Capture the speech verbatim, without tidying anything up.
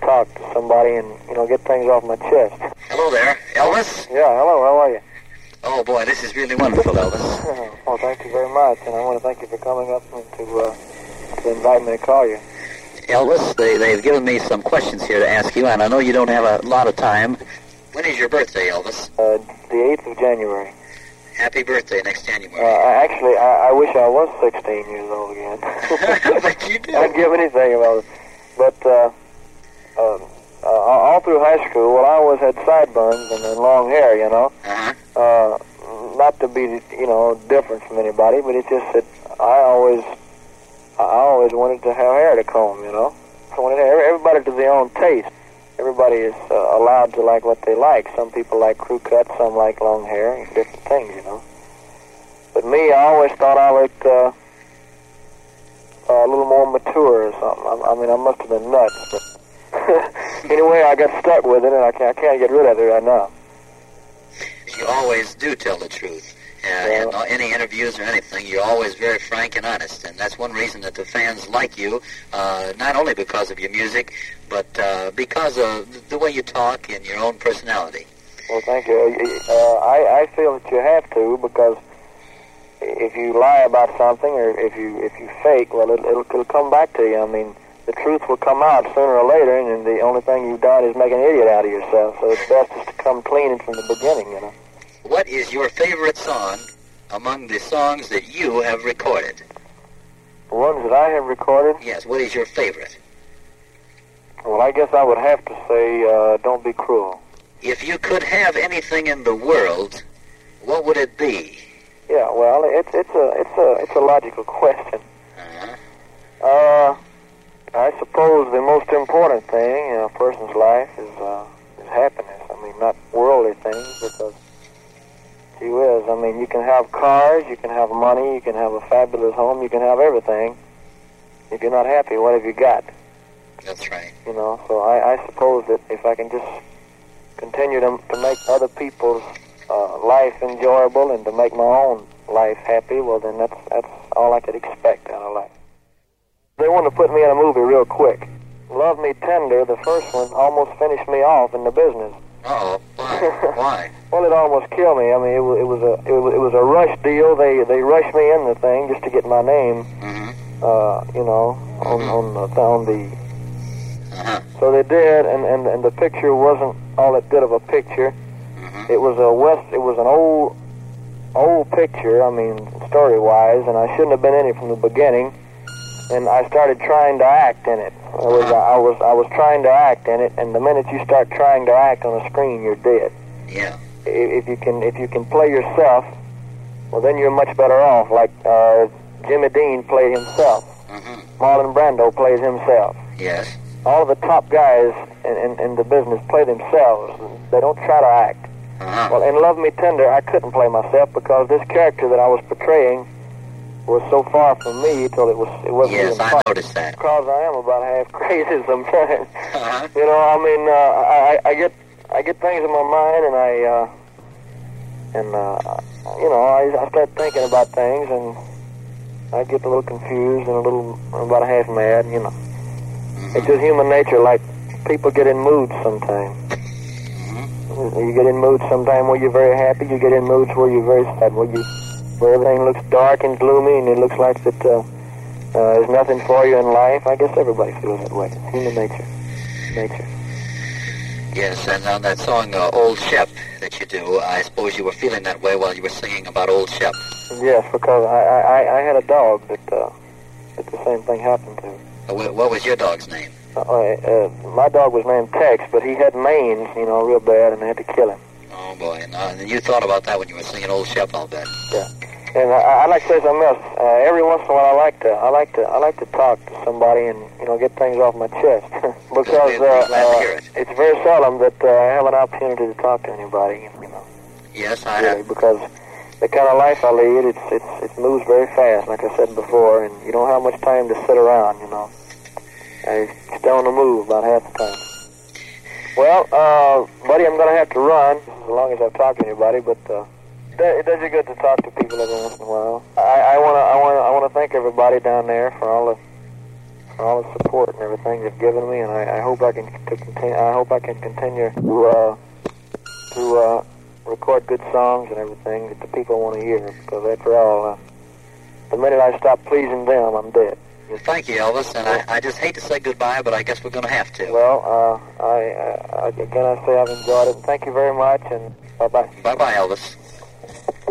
talk to somebody and, you know, get things off my chest. Hello there, Elvis? Yeah, hello, how are you? Oh, boy, this is really wonderful, Elvis. Well, thank you very much, and I want to thank you for coming up and to, uh, to invite me to call you. Elvis, they, they've given me some questions here to ask you, and I know you don't have a lot of time. When is your birthday, Elvis? Uh, the eighth of January. Happy birthday next January. Uh, actually, I, I wish I was sixteen years old again. But you do. I'd give anything about it. But uh, uh, uh, all through high school, well, I always had sideburns and, and long hair, you know. Uh-huh. Uh, not to be, you know, different from anybody, but it's just that I always, I always wanted to have hair to comb, you know. I wanted everybody to their own taste. Everybody is uh, allowed to like what they like. Some people like crew cuts, some like long hair, and different things, you know. But me, I always thought I looked uh, uh, a little more mature or something. I, I mean, I must have been nuts. But anyway, I got stuck with it, and I can't, I can't get rid of it right now. You always do tell the truth. Uh, Yeah. in any interviews or anything, you're always very frank and honest, and that's one reason that the fans like you, uh, not only because of your music, but uh, because of the way you talk and your own personality. Well, thank you. Uh, I, I feel that you have to, because if you lie about something or if you if you fake, well, it, it'll, it'll come back to you. I mean, the truth will come out sooner or later, and the only thing you've done is make an idiot out of yourself. So it's best just to come clean from the beginning, you know. What is your favorite song among the songs that you have recorded? The ones that I have recorded? Yes, what is your favorite? Well, I guess I would have to say, uh, Don't Be Cruel. If you could have anything in the world, what would it be? Yeah, well, it's it's a it's a it's a logical question. Uh-huh. Uh, I suppose the most important thing in a person's life is uh, is happiness. I mean, not worldly things, because gee whiz, I mean, you can have cars, you can have money, you can have a fabulous home, you can have everything. If you're not happy, what have you got? That's right. You know, so I, I suppose that if I can just continue to, to make other people's uh, life enjoyable and to make my own life happy, well, then that's that's all I could expect out of life. They want to put me in a movie real quick. Love Me Tender, the first one, almost finished me off in the business. Uh-oh. Why? Why? Well, it almost killed me. I mean, it was, it was a it was, it was a rush deal. They they rushed me in the thing just to get my name, Mm-hmm. uh, you know, on on the, on the Uh-huh. So they did, and, and, and the picture wasn't all that good of a picture. Mm-hmm. It was a west. It was an old, old picture. I mean, story-wise, and I shouldn't have been in it from the beginning. And I started trying to act in it. I was, I was, I was trying to act in it, and the minute you start trying to act on a screen, you're dead. Yeah. If, if you can, if you can play yourself, well, then you're much better off. Like uh, Jimmy Dean played himself. Mm-hmm. Marlon Brando plays himself. Yes. All of the top guys in, in, in the business play themselves. They don't try to act. Uh-huh. Well, in Love Me Tender, I couldn't play myself because this character that I was portraying was so far from me till it was it wasn't Yes, even I fun. noticed that. Because I am about half crazy sometimes. Uh-huh. You know, I mean, uh, I, I get I get things in my mind, and I uh, and uh, you know, I, I start thinking about things, and I get a little confused and a little about half mad. You know. It's just human nature. Like, people get in moods sometimes. Mm-hmm. You get in moods sometime where you're very happy. You get in moods where you're very sad, where you, where everything looks dark and gloomy, and it looks like that uh, uh, there's nothing for you in life. I guess everybody feels that way. It's human nature. Nature. Yes, and on that song, uh, Old Shep, that you do, I suppose you were feeling that way while you were singing about Old Shep. Yes, because I, I, I had a dog that, uh, that the same thing happened to. Uh, wh- What was your dog's name? Uh, uh, my dog was named Tex, but he had mange, you know, real bad, and they had to kill him. Oh, boy. And, uh, and you thought about that when you were singing Old Shep, I'll bet. Yeah. And I, I like to say something else. Uh, every once in a while, I like to, I like to, I like to talk to somebody and, you know, get things off my chest because We're- we're uh, glad to uh, hear it. it's very seldom that uh, I have an opportunity to talk to anybody. You know, Yes, I really, have. because the kind of life I lead, it's it's it moves very fast, like I said before, and you don't have much time to sit around. You know, I stay on the move about half the time. Well, uh, buddy, I'm going to have to run as long as I've talked to anybody, but. Uh, It does you good to talk to people every once in a while. I, I want to, I want to, I want to thank everybody down there for all the, for all the support and everything they've given me, and I, I hope I can to continue. I hope I can continue to uh, to uh, record good songs and everything that the people want to hear. Because after all, uh, the minute I stop pleasing them, I'm dead. Well, thank you, Elvis, and I, I just hate to say goodbye, but I guess we're going to have to. Well, uh, I, I again I say I've enjoyed it, and thank you very much, and bye bye. Bye bye, Elvis.